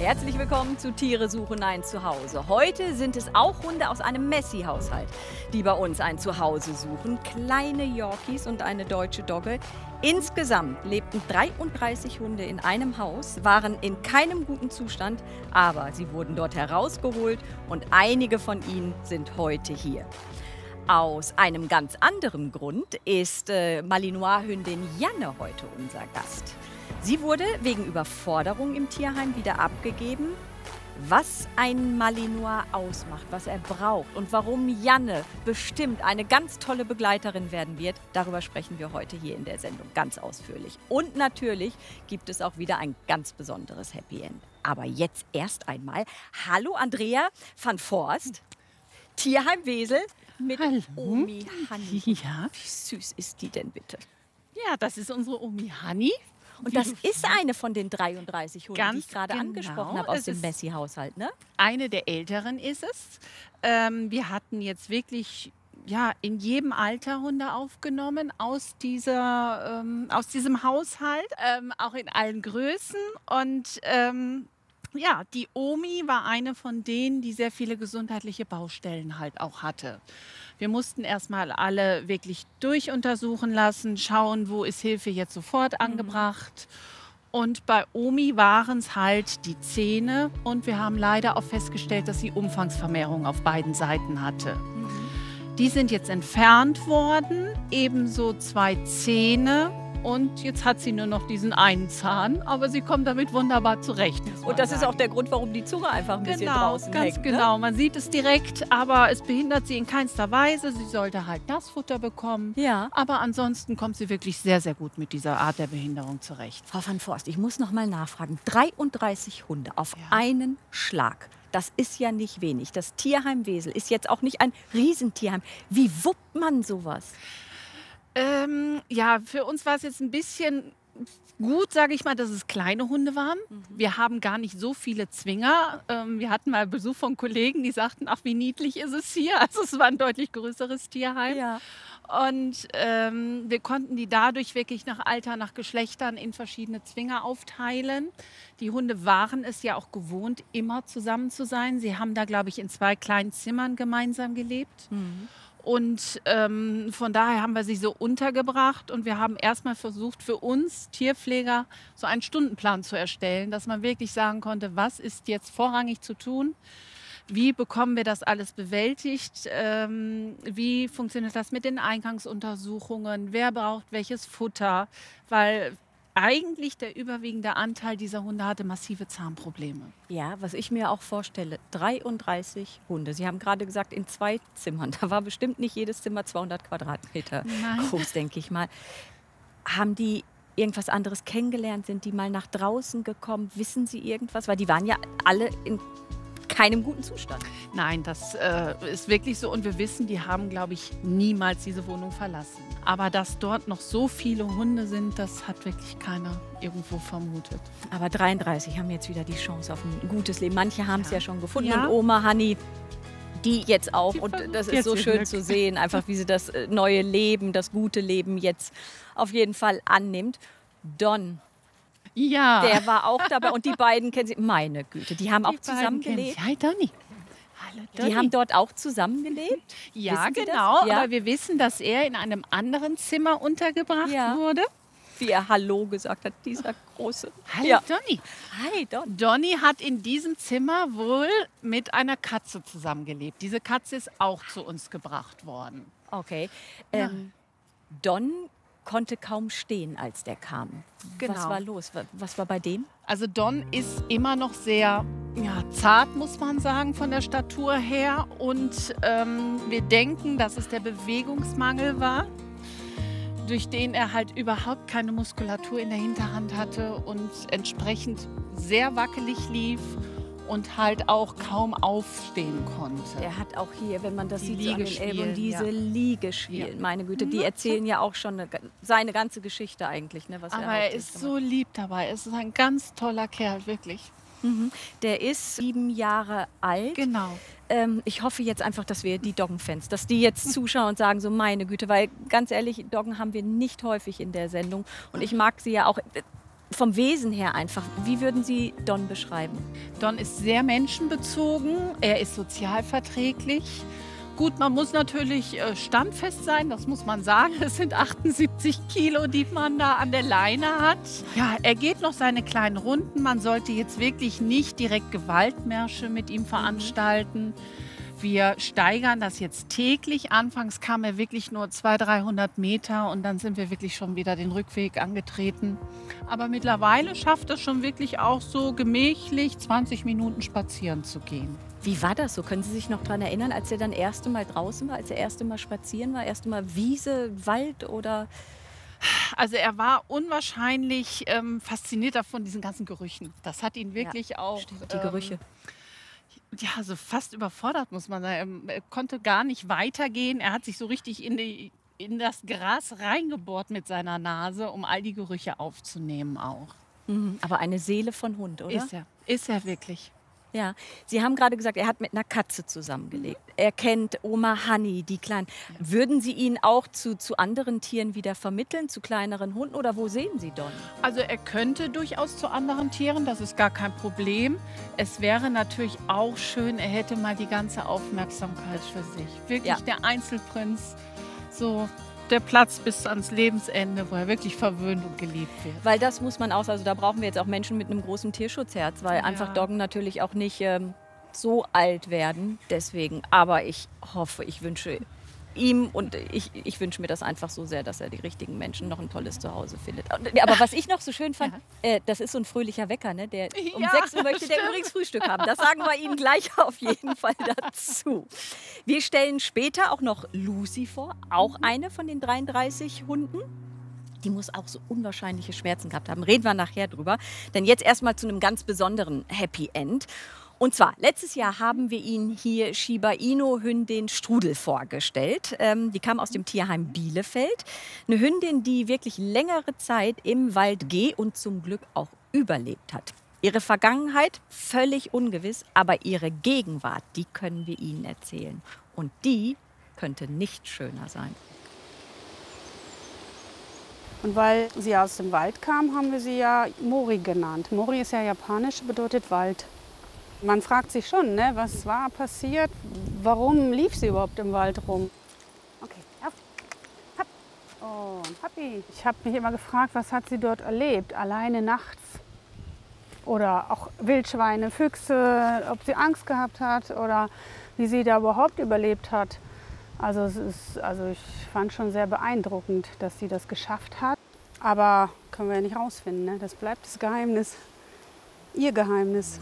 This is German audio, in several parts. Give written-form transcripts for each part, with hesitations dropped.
Herzlich willkommen zu Tiere suchen ein Zuhause. Heute sind es auch Hunde aus einem Messi-Haushalt, die bei uns ein Zuhause suchen. Kleine Yorkies und eine deutsche Dogge. Insgesamt lebten 33 Hunde in einem Haus, waren in keinem guten Zustand, aber sie wurden dort herausgeholt und einige von ihnen sind heute hier. Aus einem ganz anderen Grund ist Malinois-Hündin Janne heute unser Gast. Sie wurde wegen Überforderung im Tierheim wieder abgegeben. Was ein Malinois ausmacht, was er braucht und warum Janne bestimmt eine ganz tolle Begleiterin werden wird, darüber sprechen wir heute hier in der Sendung ganz ausführlich. Und natürlich gibt es auch wieder ein ganz besonderes Happy End. Aber jetzt erst einmal, hallo Andrea van Forst, Tierheim Wesel mit Omi Hanni. Ja. Wie süß ist die denn bitte? Ja, das ist unsere Omi Hanni. Und das ist eine von den 33 Hunden, die ich gerade angesprochen habe aus dem Messi-Haushalt, ne? Eine der älteren ist es. Wir hatten jetzt wirklich in jedem Alter Hunde aufgenommen aus diesem Haushalt, auch in allen Größen. Und die Omi war eine von denen, die sehr viele gesundheitliche Baustellen halt auch hatte. Wir mussten erstmal alle wirklich durchuntersuchen lassen, schauen, wo ist Hilfe jetzt sofort angebracht. Und bei Omi waren es halt die Zähne und wir haben leider auch festgestellt, dass sie Umfangsvermehrung auf beiden Seiten hatte. Die sind jetzt entfernt worden, ebenso 2 Zähne. Und jetzt hat sie nur noch diesen einen Zahn, aber sie kommt damit wunderbar zurecht. Und das ist auch der Grund, warum die Zunge einfach ein bisschen draußen hängt. Ganz genau. Man sieht es direkt, aber es behindert sie in keinster Weise. Sie sollte halt Nassfutter bekommen. Ja. Aber ansonsten kommt sie wirklich sehr, sehr gut mit dieser Art der Behinderung zurecht. Frau van Forst, ich muss noch mal nachfragen. 33 Hunde auf einen Schlag. Das ist ja nicht wenig. Das Tierheim Wesel ist jetzt auch nicht ein Riesentierheim. Wie wuppt man sowas? Für uns war es jetzt ein bisschen gut, sage ich mal, dass es kleine Hunde waren. Wir haben gar nicht so viele Zwinger. Wir hatten mal Besuch von Kollegen, die sagten, ach, wie niedlich ist es hier. Also es war ein deutlich größeres Tierheim. Ja. Und wir konnten die dadurch wirklich nach Alter, nach Geschlechtern in verschiedene Zwinger aufteilen. Die Hunde waren es ja auch gewohnt, immer zusammen zu sein. Sie haben da, glaube ich, in 2 kleinen Zimmern gemeinsam gelebt. Und von daher haben wir sie so untergebracht und wir haben erstmal versucht, für uns Tierpfleger so einen Stundenplan zu erstellen, dass man wirklich sagen konnte, was ist jetzt vorrangig zu tun, wie bekommen wir das alles bewältigt, wie funktioniert das mit den Eingangsuntersuchungen, wer braucht welches Futter, weil eigentlich der überwiegende Anteil dieser Hunde hatte massive Zahnprobleme. Ja, was ich mir auch vorstelle, 33 Hunde. Sie haben gerade gesagt, in 2 Zimmern. Da war bestimmt nicht jedes Zimmer 200 Quadratmeter groß, denke ich mal. Haben die irgendwas anderes kennengelernt? Sind die mal nach draußen gekommen? Wissen Sie irgendwas? Weil die waren ja alle in keinem guten Zustand. Nein, das ist wirklich so. Und wir wissen, die haben, glaube ich, niemals diese Wohnung verlassen. Aber dass dort noch so viele Hunde sind, das hat wirklich keiner irgendwo vermutet. Aber 33 haben jetzt wieder die Chance auf ein gutes Leben. Manche haben es ja schon gefunden. Ja. Und Oma Hanni, die jetzt auch. Und das ist so schön Glück zu sehen, einfach wie sie das neue Leben, das gute Leben jetzt auf jeden Fall annimmt. Don. Ja. Der war auch dabei und die beiden kennen Sie. Meine Güte, die haben auch zusammengelebt. Hi, Donny. Hallo, Donny. Die haben dort auch zusammengelebt? Ja, Wissen Sie genau. das? Ja. Aber wir wissen, dass er in einem anderen Zimmer untergebracht wurde. Wie er Hallo gesagt hat, dieser große. Hallo, Donny. Hi, Don. Donny hat in diesem Zimmer wohl mit einer Katze zusammengelebt. Diese Katze ist auch zu uns gebracht worden. Okay. Don konnte kaum stehen, als der kam. Genau. Was war los? Was war bei dem? Also Don ist immer noch sehr zart, muss man sagen, von der Statur her. Und wir denken, dass es der Bewegungsmangel war, durch den er halt überhaupt keine Muskulatur in der Hinterhand hatte und entsprechend sehr wackelig lief und halt auch kaum aufstehen konnte. Er hat auch hier, wenn man das Die sieht, so an den Ellbogen, diese Liegeschwielen. Ja. Meine Güte, die erzählen ja auch schon seine ganze Geschichte eigentlich. Ne, was Aber er heute ist so lieb dabei. Es ist ein ganz toller Kerl, wirklich. Der ist 7 Jahre alt. Genau. Ich hoffe jetzt einfach, dass wir die Doggenfans, dass die jetzt zuschauen und sagen so, meine Güte, weil ganz ehrlich, Doggen haben wir nicht häufig in der Sendung und ich mag sie ja auch. vom Wesen her einfach, wie würden Sie Don beschreiben? Don ist sehr menschenbezogen, er ist sozialverträglich. Gut, man muss natürlich standfest sein, das muss man sagen. Es sind 78 Kilo, die man da an der Leine hat. Ja, er geht noch seine kleinen Runden. Man sollte jetzt wirklich nicht direkt Gewaltmärsche mit ihm veranstalten. Wir steigern das jetzt täglich. Anfangs kam er wirklich nur 200-300 Meter und dann sind wir wirklich schon wieder den Rückweg angetreten. Aber mittlerweile schafft es schon wirklich auch so gemächlich 20 Minuten spazieren zu gehen. Wie war das so? Können Sie sich noch daran erinnern, als er dann erste Mal draußen war, als er erste Mal spazieren war, erste Mal Wiese, Wald oder? Also er war unwahrscheinlich fasziniert davon diesen ganzen Gerüchen. Das hat ihn wirklich auch... Stimmt, die Gerüche. Ja, so fast überfordert, muss man sagen. Er konnte gar nicht weitergehen. Er hat sich so richtig in das Gras reingebohrt mit seiner Nase, um all die Gerüche aufzunehmen auch. Mhm, aber eine Seele von Hund, oder? Ist er wirklich. Ja, Sie haben gerade gesagt, er hat mit einer Katze zusammengelebt. Er kennt Oma Hanni, die Kleinen. Würden Sie ihn auch zu anderen Tieren wieder vermitteln, zu kleineren Hunden? Oder wo sehen Sie Don? Also er könnte durchaus zu anderen Tieren, das ist gar kein Problem. Es wäre natürlich auch schön, er hätte mal die ganze Aufmerksamkeit für sich. Wirklich der Einzelprinz, so der Platz bis ans Lebensende, wo er wirklich verwöhnt und geliebt wird. Weil das muss man auch, also da brauchen wir jetzt auch Menschen mit einem großen Tierschutzherz, weil einfach Doggen natürlich auch nicht so alt werden. Deswegen, aber ich hoffe, ich wünsche ihm und ich wünsche mir das einfach so sehr, dass er die richtigen Menschen noch ein tolles Zuhause findet. Aber was ich noch so schön fand, das ist so ein fröhlicher Wecker, ne? Der um 6 Uhr möchte der übrigens Frühstück haben. Das sagen wir Ihnen gleich auf jeden Fall dazu. Wir stellen später auch noch Lucy vor, auch eine von den 33 Hunden. Die muss auch so unwahrscheinliche Schmerzen gehabt haben. Reden wir nachher drüber. Denn jetzt erstmal zu einem ganz besonderen Happy End. Und zwar, letztes Jahr haben wir Ihnen hier Shiba Inu-Hündin Strudel vorgestellt. Die kam aus dem Tierheim Bielefeld. Eine Hündin, die wirklich längere Zeit im Wald und zum Glück auch überlebt hat. Ihre Vergangenheit völlig ungewiss, aber ihre Gegenwart, die können wir Ihnen erzählen. Und die könnte nicht schöner sein. Und weil sie aus dem Wald kam, haben wir sie ja Mori genannt. Mori ist ja japanisch, bedeutet Wald. Man fragt sich schon, ne, was war passiert, warum lief sie überhaupt im Wald rum? Okay, auf, hopp. Und hoppi. Ich habe mich immer gefragt, was hat sie dort erlebt, alleine nachts? Oder auch Wildschweine, Füchse, ob sie Angst gehabt hat oder wie sie da überhaupt überlebt hat. Also ich fand schon sehr beeindruckend, dass sie das geschafft hat. Aber können wir ja nicht rausfinden, ne? Das bleibt das Geheimnis, ihr Geheimnis.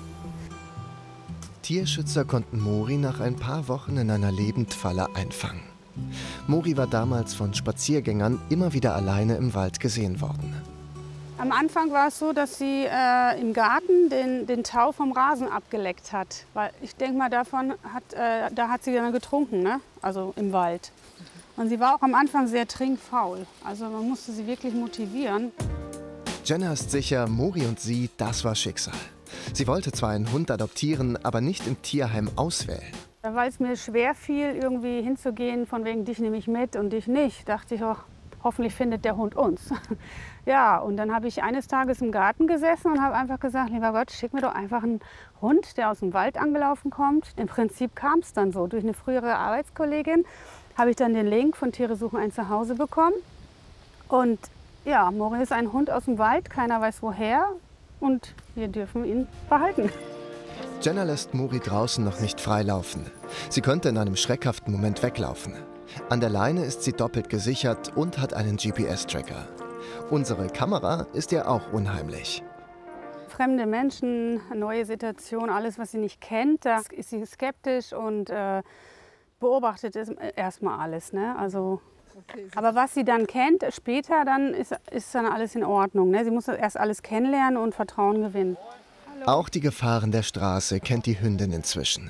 Tierschützer konnten Mori nach ein paar Wochen in einer Lebendfalle einfangen. Mori war damals von Spaziergängern immer wieder alleine im Wald gesehen worden. Am Anfang war es so, dass sie im Garten den Tau vom Rasen abgeleckt hat. Weil ich denke mal, da hat sie dann getrunken, ne? Also im Wald. Und sie war auch am Anfang sehr trinkfaul. Also man musste sie wirklich motivieren. Jenna ist sicher, Mori und sie, das war Schicksal. Sie wollte zwar einen Hund adoptieren, aber nicht im Tierheim auswählen. Weil es mir schwer fiel, irgendwie hinzugehen, von wegen dich nehme ich mit und dich nicht, dachte ich auch, hoffentlich findet der Hund uns. Ja, und dann habe ich eines Tages im Garten gesessen und habe einfach gesagt, lieber Gott, schick mir doch einfach einen Hund, der aus dem Wald angelaufen kommt. Im Prinzip kam es dann so. Durch eine frühere Arbeitskollegin habe ich dann den Link von Tiere suchen ein Zuhause bekommen. Und ja, Mori ist ein Hund aus dem Wald, keiner weiß woher. Und wir dürfen ihn behalten. Jenna lässt Mori draußen noch nicht frei laufen. Sie könnte in einem schreckhaften Moment weglaufen. An der Leine ist sie doppelt gesichert und hat einen GPS-Tracker. Unsere Kamera ist ihr auch unheimlich. Fremde Menschen, neue Situation, alles, was sie nicht kennt, da ist sie skeptisch und beobachtet erstmal alles. Ne? Also, aber was sie dann kennt, später, dann ist dann alles in Ordnung. Ne? Sie muss erst alles kennenlernen und Vertrauen gewinnen. Auch die Gefahren der Straße kennt die Hündin inzwischen.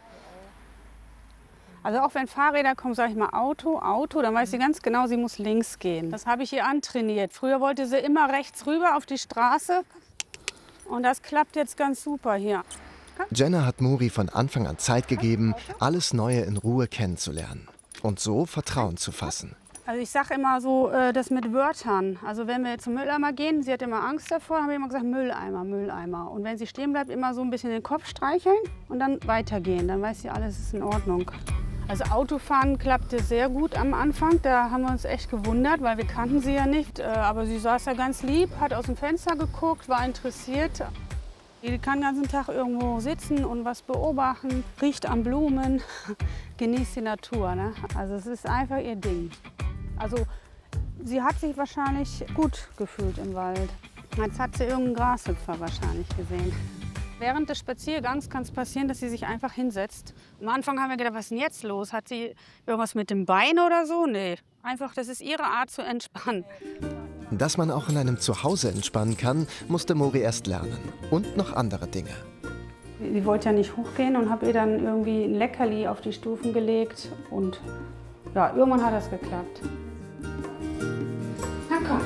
Also auch wenn Fahrräder kommen, sage ich mal Auto, dann weiß sie ganz genau, sie muss links gehen. Das habe ich ihr antrainiert. Früher wollte sie immer rechts rüber auf die Straße und das klappt jetzt ganz super hier. Jenna hat Mori von Anfang an Zeit gegeben, alles Neue in Ruhe kennenzulernen und so Vertrauen zu fassen. Also ich sage immer so, das mit Wörtern. Also wenn wir zum Mülleimer gehen, sie hat immer Angst davor, haben wir immer gesagt Mülleimer, Mülleimer. Und wenn sie stehen bleibt, immer so ein bisschen den Kopf streicheln und dann weitergehen. Dann weiß sie, alles ist in Ordnung. Also Autofahren klappte sehr gut am Anfang. Da haben wir uns echt gewundert, weil wir kannten sie ja nicht. Aber sie saß da ganz lieb, hat aus dem Fenster geguckt, war interessiert. Sie kann den ganzen Tag irgendwo sitzen und was beobachten, riecht an Blumen, genießt die Natur. Ne? Also es ist einfach ihr Ding. Also sie hat sich wahrscheinlich gut gefühlt im Wald. Jetzt hat sie irgendeinen Grashüpfer wahrscheinlich gesehen. Während des Spaziergangs kann es passieren, dass sie sich einfach hinsetzt. Am Anfang haben wir gedacht, was ist denn jetzt los? Hat sie irgendwas mit dem Bein oder so? Nee, einfach, das ist ihre Art zu entspannen. Dass man auch in einem Zuhause entspannen kann, musste Mori erst lernen. Und noch andere Dinge. Sie wollte ja nicht hochgehen und habe ihr dann irgendwie ein Leckerli auf die Stufen gelegt. Und ja, irgendwann hat das geklappt. Na komm.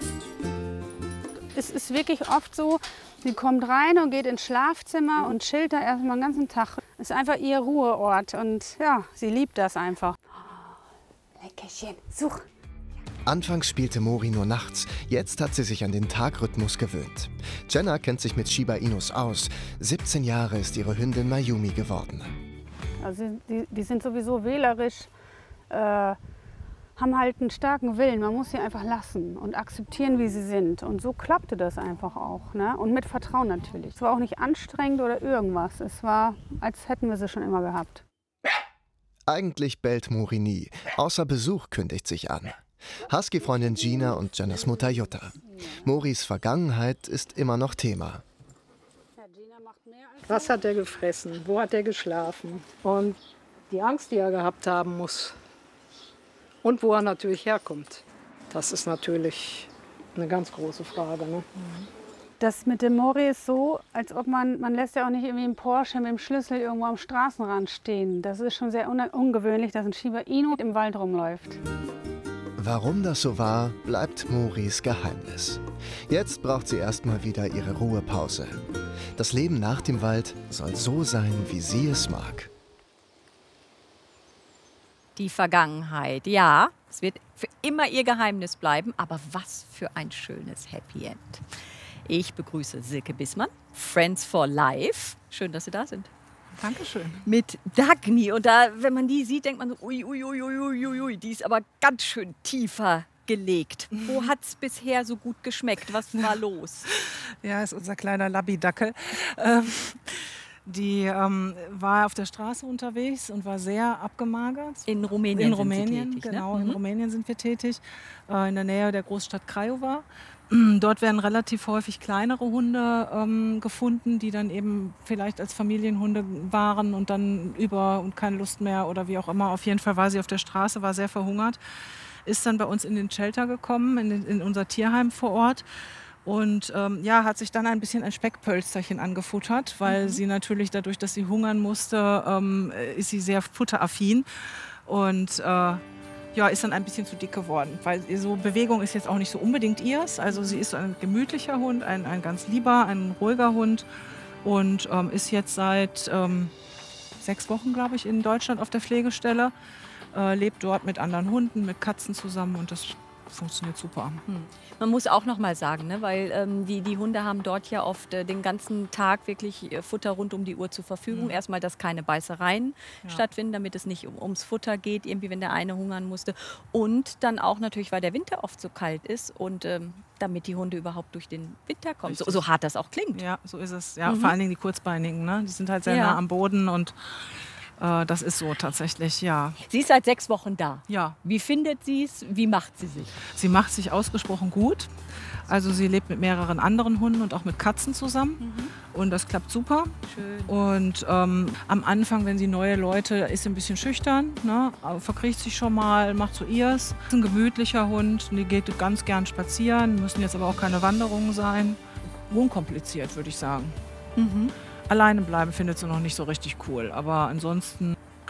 Es ist wirklich oft so, sie kommt rein und geht ins Schlafzimmer und chillt da erstmal den ganzen Tag. Es ist einfach ihr Ruheort und ja, sie liebt das einfach. Oh, Leckerchen, such. Anfangs spielte Mori nur nachts, jetzt hat sie sich an den Tagrhythmus gewöhnt. Jenna kennt sich mit Shiba Inus aus. 17 Jahre ist ihre Hündin Mayumi geworden. Also die sind sowieso wählerisch, haben halt einen starken Willen. Man muss sie einfach lassen und akzeptieren, wie sie sind. Und so klappte das einfach auch. Ne? Und mit Vertrauen natürlich. Es war auch nicht anstrengend oder irgendwas. Es war, als hätten wir sie schon immer gehabt. Eigentlich bellt Mori nie, außer Besuch kündigt sich an. Husky-Freundin Gina und Jennas Mutter Jutta. Moris Vergangenheit ist immer noch Thema. Was hat er gefressen? Wo hat er geschlafen? Und die Angst, die er gehabt haben muss. Und wo er natürlich herkommt. Das ist natürlich eine ganz große Frage. Ne? Das mit dem Mori ist so, als ob man lässt ja auch nicht irgendwie einen Porsche mit dem Schlüssel irgendwo am Straßenrand stehen. Das ist schon sehr ungewöhnlich, dass ein Shiba Inu im Wald rumläuft. Warum das so war, bleibt Moris Geheimnis. Jetzt braucht sie erstmal wieder ihre Ruhepause. Das Leben nach dem Wald soll so sein, wie sie es mag. Die Vergangenheit, ja, es wird für immer ihr Geheimnis bleiben, aber was für ein schönes Happy End. Ich begrüße Silke Bissmann, Friends for Life. Schön, dass Sie da sind. Dankeschön. Mit Dagny. Und da, wenn man die sieht, denkt man so, ui, ui, ui, ui, ui, ui, die ist aber ganz schön tiefer gelegt. Wo hat es bisher so gut geschmeckt? Was war los? Ja, ist unser kleiner Labby-Dackel. Die war auf der Straße unterwegs und war sehr abgemagert. In Rumänien, in Rumänien, sind Sie tätig, genau. Ne? In Rumänien sind wir tätig, in der Nähe der Großstadt Craiova. Dort werden relativ häufig kleinere Hunde gefunden, die dann eben vielleicht als Familienhunde waren und dann und keine Lust mehr oder wie auch immer. Auf jeden Fall war sie auf der Straße, war sehr verhungert, ist dann bei uns in den Shelter gekommen, in unser Tierheim vor Ort. Und hat sich dann ein bisschen ein Speckpölsterchen angefuttert, weil sie natürlich dadurch, dass sie hungern musste, ist sie sehr futteraffin und ist dann ein bisschen zu dick geworden, weil so Bewegung ist jetzt auch nicht so unbedingt ihrs. Also sie ist ein gemütlicher Hund, ein ganz lieber, ein ruhiger Hund und ist jetzt seit 6 Wochen, glaube ich, in Deutschland auf der Pflegestelle, lebt dort mit anderen Hunden, mit Katzen zusammen und das funktioniert super. Man muss auch noch mal sagen, ne, weil die Hunde haben dort ja oft den ganzen Tag wirklich Futter rund um die Uhr zur Verfügung. Erstmal, dass keine Beißereien stattfinden, damit es nicht ums Futter geht, irgendwie wenn der eine hungern musste. Und dann auch natürlich, weil der Winter oft so kalt ist und damit die Hunde überhaupt durch den Winter kommen. So hart das auch klingt. Ja, so ist es. Ja, vor allen Dingen die Kurzbeinigen, ne? Die sind halt sehr nah am Boden und das ist so tatsächlich, ja. Sie ist seit 6 Wochen da. Ja. Wie findet sie es? Wie macht sie sich? Sie macht sich ausgesprochen gut. Also sie lebt mit mehreren anderen Hunden und auch mit Katzen zusammen. Und das klappt super. Schön. Und am Anfang, wenn sie neue Leute, ist sie ein bisschen schüchtern, ne? Verkriecht sich schon mal, macht so ihrs. Ist ein gemütlicher Hund, die geht ganz gern spazieren, müssen jetzt aber auch keine Wanderungen sein. Unkompliziert, würde ich sagen. Alleine bleiben findet sie noch nicht so richtig cool, aber ansonsten klappt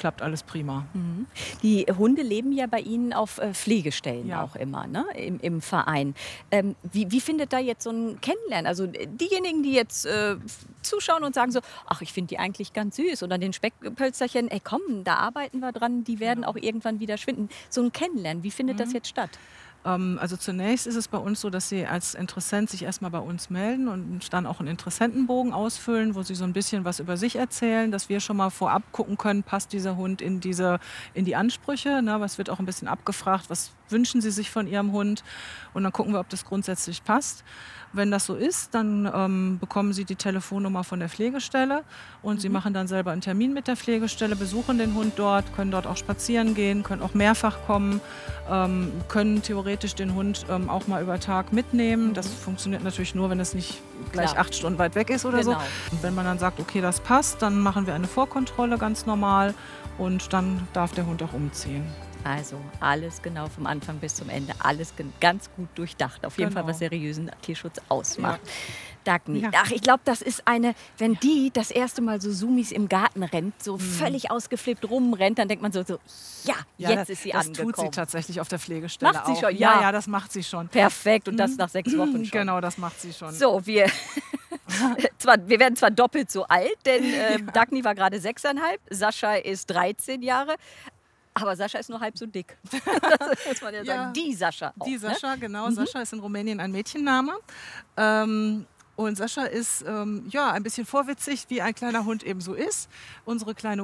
klappt alles prima. Die Hunde leben ja bei Ihnen auf Pflegestellen Ja. auch immer, ne? Im Verein. Wie findet da jetzt so ein Kennenlernen? Also diejenigen, die jetzt zuschauen und sagen so, ach, ich finde die eigentlich ganz süß. Und an den Speckpölsterchen, ey komm, da arbeiten wir dran, die werden auch irgendwann wieder schwinden. So ein Kennenlernen, wie findet das jetzt statt? Also zunächst ist es bei uns so, dass Sie als Interessent sich erstmal bei uns melden und dann auch einen Interessentenbogen ausfüllen, wo Sie so ein bisschen was über sich erzählen, dass wir schon mal vorab gucken können, passt dieser Hund in die Ansprüche. Ne? Es wird auch ein bisschen abgefragt, was wünschen Sie sich von Ihrem Hund? Und dann gucken wir, ob das grundsätzlich passt. Wenn das so ist, dann bekommen Sie die Telefonnummer von der Pflegestelle und Sie machen dann selber einen Termin mit der Pflegestelle, besuchen den Hund dort, können dort auch spazieren gehen, können auch mehrfach kommen, können theoretisch den Hund auch mal über Tag mitnehmen. Das funktioniert natürlich nur, wenn es nicht gleich Klar. 8 Stunden weit weg ist oder so. Genau. Und wenn man dann sagt, okay, das passt, dann machen wir eine Vorkontrolle ganz normal und dann darf der Hund auch umziehen. Also alles genau vom Anfang bis zum Ende, alles ganz gut durchdacht. Auf jeden Fall, Genau. was seriösen Tierschutz ausmacht. Dagny, Ja. ach, ich glaube, das ist eine, wenn die das erste Mal so Sumis im Garten rennt, so völlig ausgeflippt rumrennt, dann denkt man so ja, jetzt ist sie das angekommen. tut sie tatsächlich auf der Pflegestelle Macht sie auch. schon, Ja, ja. ja, das macht sie schon. Perfekt, und das nach 6 Wochen schon. Genau, das macht sie schon. So, wir werden zwar doppelt so alt, denn Dagny war gerade 6,5, Sascha ist 13 Jahre. Aber Sascha ist nur halb so dick. Das muss man ja sagen. Die Sascha auch, Die Sascha, ne? genau. Sascha ist in Rumänien ein Mädchenname. Und Sascha ist ein bisschen vorwitzig, wie ein kleiner Hund eben so ist. Unsere kleine